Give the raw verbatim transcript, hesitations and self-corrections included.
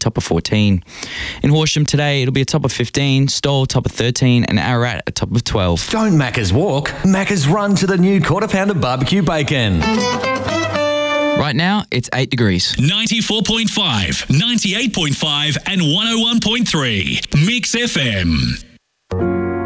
top of fourteen. In Horsham today, it'll be a top of fifteen, Stowell top of thirteen, and Ararat a top of twelve. Don't Macca's walk, Macca's run to the new quarter pounder barbecue bacon. Right now, it's eight degrees. ninety-four point five, ninety-eight point five and one oh one point three. Mix F M.